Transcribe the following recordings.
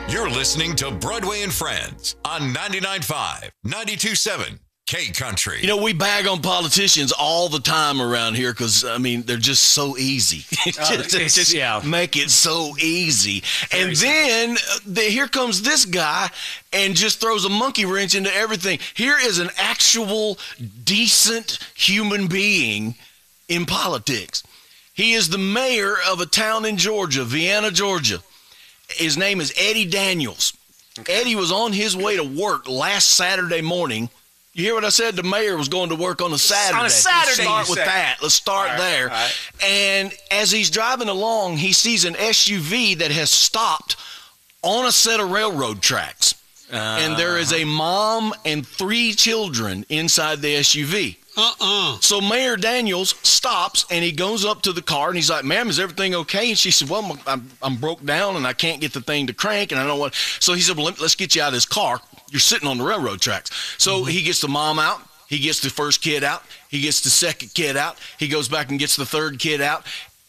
You're listening to Broadway and Friends on 99.5, 92.7 K Country. You know, we bag on politicians all the time around here because, I mean, they're just so easy. just make it so easy. And then here comes this guy and just throws a monkey wrench into everything. Here is an actual decent human being in politics. He is the mayor of a town in Georgia, Vienna, Georgia. His name is Eddie Daniels. Okay. Eddie was on his way to work last Saturday morning. You hear what I said? The mayor was going to work on a Saturday. On a Saturday, Let's start with that. Let's start there. Right. And as he's driving along, he sees an SUV that has stopped on a set of railroad tracks. And there is a mom and 3 children inside the SUV. So Mayor Daniels stops and he goes up to the car and he's like, "Ma'am, is everything okay?" And she said, "Well, I'm broke down and I can't get the thing to crank and I don't want." So he said, "Well, let's get you out of this car. You're sitting on the railroad tracks." So he gets the mom out. He gets the first kid out. He gets the second kid out. He goes back and gets the third kid out.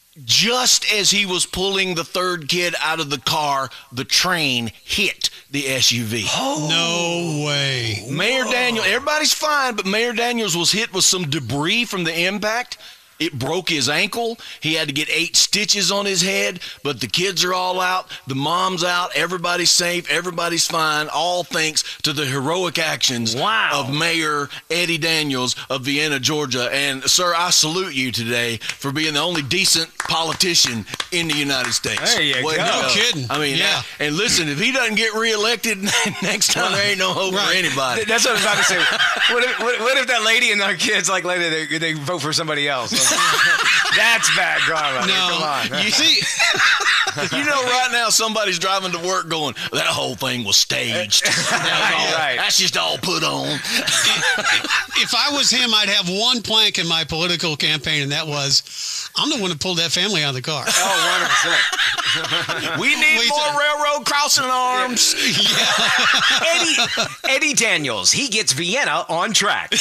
Just as he was pulling the third kid out of the car, the train hit the SUV. Oh, no way. Mayor Daniels, everybody's fine, but Mayor Daniels was hit with some debris from the impact. It broke his ankle. He had to get 8 stitches on his head, but the kids are all out. The mom's out. Everybody's safe. Everybody's fine, all thanks to the heroic actions of Mayor Eddie Daniels of Vienna, Georgia. And, sir, I salute you today for being the only decent politician in the United States. There you go. No kidding. I mean, and listen, if he doesn't get reelected next time, there ain't no hope for anybody. That's what I was about to say. What if that lady and our kids, like, later they vote for somebody else? That's bad drama. No, come on. You see, you know, right now somebody's driving to work going, "That whole thing was staged. Right. That's just all put on." if I was him, I'd have one plank in my political campaign, and that was, I'm the one who pulled that family out of the car. Oh, 100%. We need more railroad crossing arms. Eddie Daniels, he gets Vienna on track.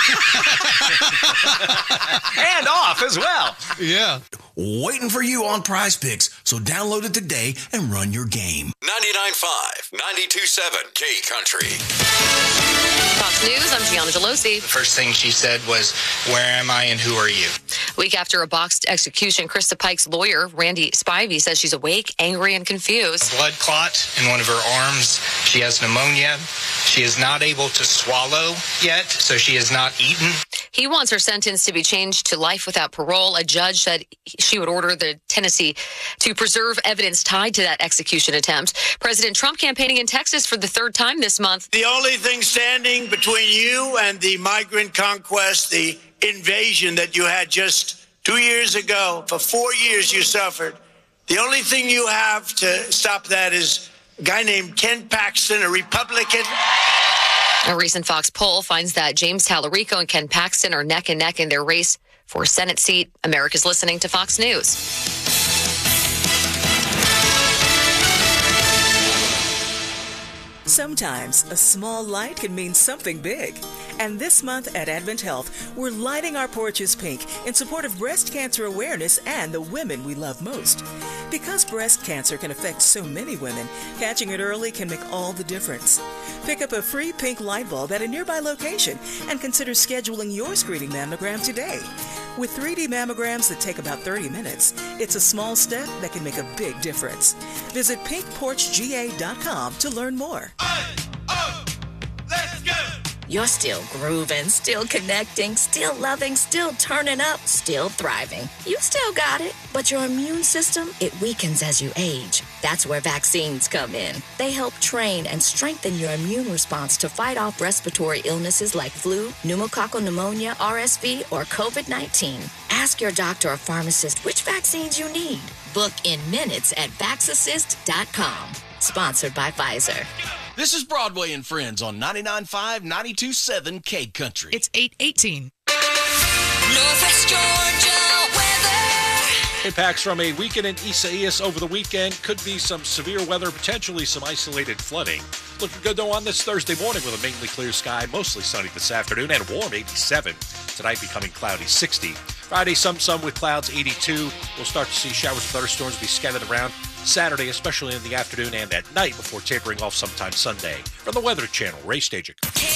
And off as well. Yeah. Waiting for you on Prize Picks, so download it today and run your game. 99.5, 92.7 K Country. Fox News, I'm Gianna Gelosi. The first thing she said was, "Where am I and who are you?" Week after a boxed execution, Krista Pike's lawyer, Randy Spivey, says she's awake, angry, and confused. A blood clot in one of her arms. She has pneumonia. She is not able to swallow yet, so she has not eaten. He wants her sentence to be changed to life without parole. A judge said she would order the Tennessee to preserve evidence tied to that execution attempt. President Trump campaigning in Texas for the 3rd time this month. The only thing standing between you and the migrant conquest, the invasion that you had just 2 years ago, for 4 years you suffered, the only thing you have to stop that is a guy named Ken Paxton, a Republican. A recent Fox poll finds that James Tallarico and Ken Paxton are neck and neck in their race for a Senate seat. America's listening to Fox News. Sometimes a small light can mean something big. And this month at Advent Health, we're lighting our porches pink in support of breast cancer awareness and the women we love most. Because breast cancer can affect so many women, catching it early can make all the difference. Pick up a free pink light bulb at a nearby location and consider scheduling your screening mammogram today. With 3D mammograms that take about 30 minutes, it's a small step that can make a big difference. Visit pinkporchga.com to learn more. Let's go! You're still grooving, still connecting, still loving, still turning up, still thriving. You still got it, but your immune system, it weakens as you age. That's where vaccines come in. They help train and strengthen your immune response to fight off respiratory illnesses like flu, pneumococcal pneumonia, RSV, or COVID-19. Ask your doctor or pharmacist which vaccines you need. Book in minutes at VaxAssist.com. Sponsored by Pfizer. This is Broadway and Friends on 99.5, 92.7 K Country. It's 8:18. Northwest Georgia weather. Impacts from a weekend in Isaias over the weekend. Could be some severe weather, potentially some isolated flooding. Looking good, though, on this Thursday morning with a mainly clear sky, mostly sunny this afternoon, and a warm 87. Tonight becoming cloudy, 60. Friday, some sun with clouds, 82. We'll start to see showers and thunderstorms be scattered around Saturday, especially in the afternoon and at night before tapering off sometime Sunday. From the Weather Channel, Ray Stajic.